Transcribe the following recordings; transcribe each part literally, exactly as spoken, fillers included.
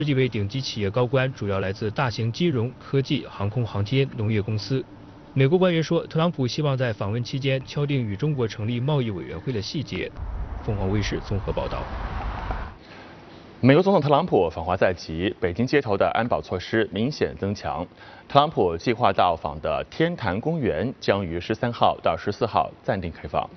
十几位顶级企业高官主要来自大型金融、科技、航空航天、农业公司。美国官员说，特朗普希望在访问期间敲定与中国成立贸易委员会的细节。凤凰卫视综合报道。 美国总统特朗普访华在即，北京街头的安保措施明显增强。特朗普计划到访的天坛公园将于十三号到十四号暂定开放。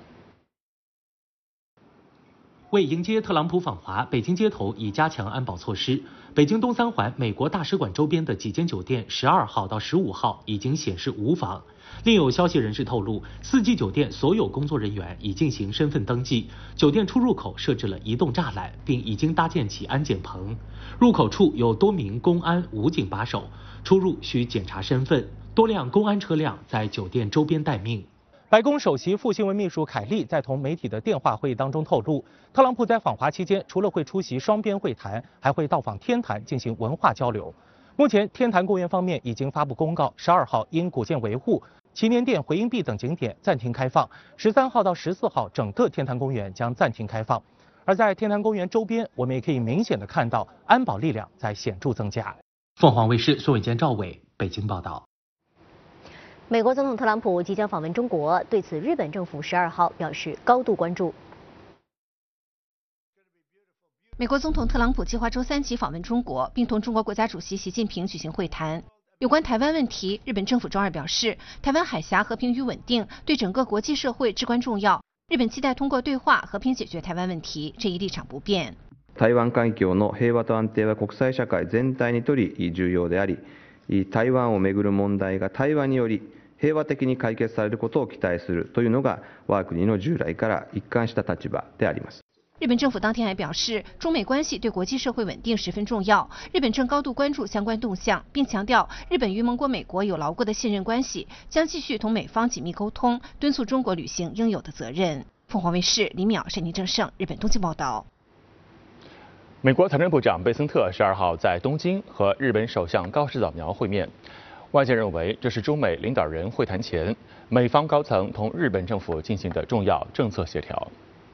为迎接特朗普访华，北京街头已加强安保措施。北京东三环美国大使馆周边的几间酒店，十二号到十五号已经显示无房。另有消息人士透露，四季酒店所有工作人员已进行身份登记，酒店出入口设置了移动栅栏，并已经搭建起安检棚。入口处有多名公安武警把守，出入需检查身份。多辆公安车辆在酒店周边待命。白宫首席副新闻秘书凯利在同媒体的电话会议当中透露，特朗普在访华期间除了会出席双边会谈，还会到访天坛进行文化交流。目前，天坛公园方面已经发布公告，十二号因古建维护、祈年殿、回音壁等景点暂停开放，十三号到十四号整个天坛公园将暂停开放。而在天坛公园周边，我们也可以明显的看到安保力量在显著增加。凤凰卫视宋伟坚、赵伟北京报道。 美国总统特朗普即将访问中国，对此日本政府十二号表示高度关注。 美国总统特朗普计划周三起访问中国，并同中国国家主席习近平举行会谈。有关台湾问题，日本政府周二表示，台湾海峡和平与稳定对整个国际社会至关重要，日本期待通过对话和平解决台湾问题，这一立场不变。 台湾海峡の平和と安定は国際社会全体にとり重要であり、台湾をめぐる問題が対話により平和的に解決されることを期待するというのが我が国の従来から一貫した立場であります。 日本政府当天还表示，中美关系对国际社会稳定十分重要，日本正高度关注相关动向，并强调日本与盟国美国有牢固的信任关系，将继续同美方紧密沟通，敦促中国履行应有的责任。凤凰卫视李淼、沈宁正盛，日本东京报道。 美国财政部长贝森特十二号在东京和日本首相高市早苗会面。外界认为，这是中美领导人会谈前，美方高层同日本政府进行的重要政策协调。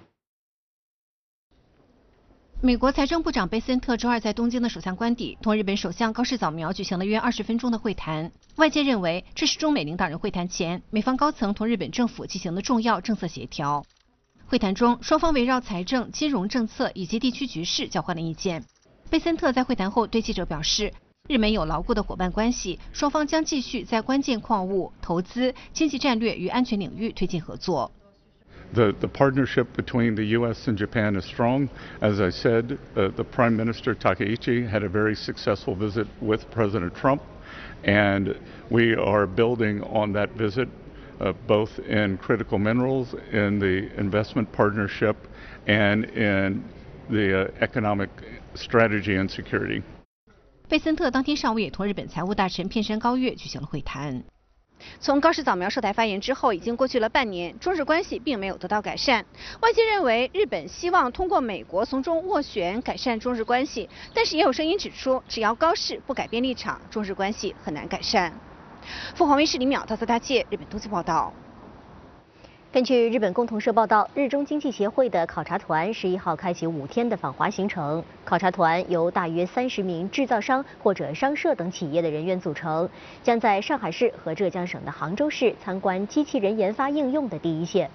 美国财政部长贝森特周二在东京的首相官邸同日本首相高市早苗举行了约二十分钟的会谈。外界认为，这是中美领导人会谈前，美方高层同日本政府进行的重要政策协调。会谈中，双方围绕财政、金融政策以及地区局势交换了意见。贝森特在会谈后对记者表示，日美有牢固的伙伴关系，双方将继续在关键矿物、投资、经济战略与安全领域推进合作。 The, the partnership between the U S and Japan is strong. As I said, uh, the Prime Minister Takaichi had a very successful visit with President Trump, and we are building on that visit, uh, both in critical minerals, in the investment partnership, and in the uh, economic strategy and security. 贝森特当天上午也同日本财务大臣片山高月举行了会谈。 从高市早苗涉台发言之后，已经过去了半年，中日关系并没有得到改善。外界认为，日本希望通过美国从中斡旋改善中日关系，但是也有声音指出，只要高市不改变立场，中日关系很难改善。凤凰卫视李淼、大泽大介，日本东京报道。 根据日本共同社报道，日中经济协会的考察团十一号开启五天的访华行程。考察团由大约三十名制造商或者商社等企业的人员组成，将在上海市和浙江省的杭州市参观机器人研发应用的第一线。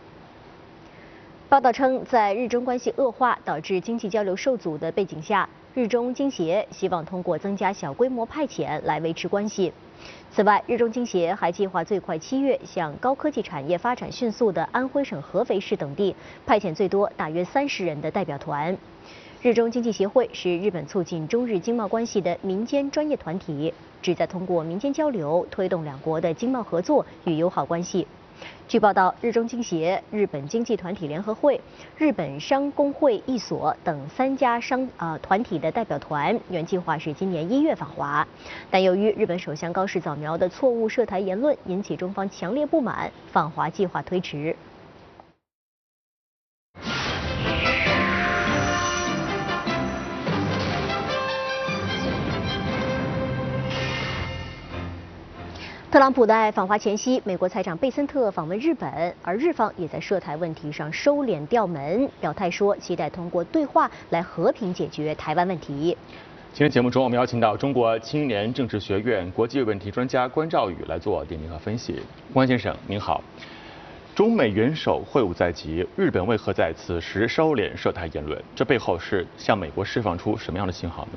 报道称，在日中关系恶化导致经济交流受阻的背景下，日中经协希望通过增加小规模派遣来维持关系。此外，日中经协还计划最快七月向高科技产业发展迅速的安徽省合肥市等地派遣最多大约三十人的代表团。日中经济协会是日本促进中日经贸关系的民间专业团体，旨在通过民间交流推动两国的经贸合作与友好关系。据报道，日中经协、日本经济团体联合会、日本商工会一所等三家商呃团体的代表团原计划是今年一月访华，但由于日本首相高市早苗的错误涉台言论引起中方强烈不满，访华计划推迟。特朗普在访华前夕，美国财长贝森特访问日本，而日方也在涉台问题上收敛调门，表态说期待通过对话来和平解决台湾问题。 今天节目中，我们邀请到中国青年政治学院国际问题专家关兆宇来做点评和分析。关先生，您好。中美元首会晤在即，日本为何在此时收敛涉台言论？这背后是向美国释放出什么样的信号呢？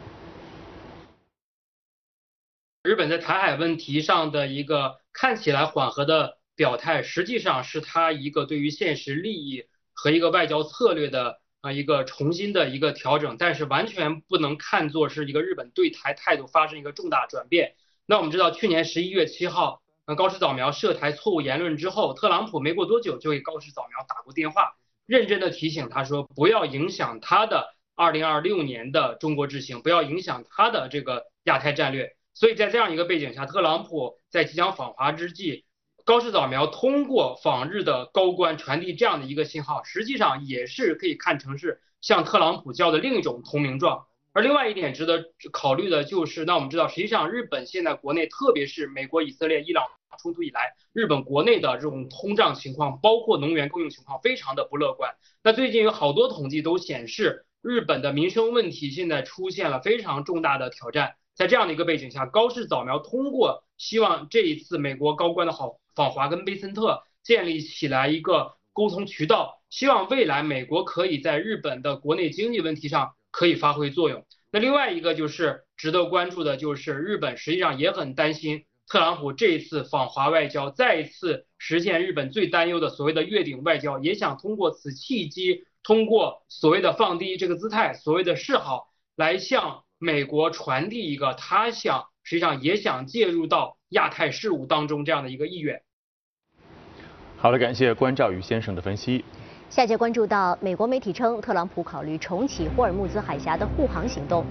日本在台海问题上的一个看起来缓和的表态，实际上是他一个对于现实利益和一个外交策略的啊一个重新的一个调整，但是完全不能看作是一个日本对台态度发生一个重大转变。那我们知道，去年十一月七号。高市早苗涉台错误言论之后，特朗普没过多久就给高市早苗打过电话，认真的提醒他说不要影响他的二零二六年的中国之行，不要影响他的这个亚太战略。所以在这样一个背景下，特朗普在即将访华之际，高市早苗通过访日的高官传递这样的一个信号，实际上也是可以看成是向特朗普交的另一种投名状。而另外一点值得考虑的就是，那我们知道，实际上日本现在国内，特别是美国、以色列、伊朗冲突以来，日本国内的这种通胀情况，包括能源供应情况，非常的不乐观。那最近有好多统计都显示，日本的民生问题现在出现了非常重大的挑战。在这样的一个背景下，高市早苗通过希望这一次美国高官的好访华跟贝森特建立起来一个沟通渠道，希望未来美国可以在日本的国内经济问题上可以发挥作用。那另外一个就是值得关注的，就是日本实际上也很担心特朗普这一次访华外交再一次实现日本最担忧的所谓的月顶外交，也想通过此契机，通过所谓的放低这个姿态，所谓的示好，来向美国传递一个他想实际上也想介入到亚太事务当中这样的一个意愿。 好的，感谢关兆宇先生的分析。 下节关注到，美国媒体称特朗普考虑重启霍尔木兹海峡的护航行动。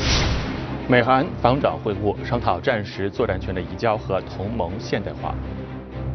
美韩防长会晤，商讨战时作战权的移交和同盟现代化。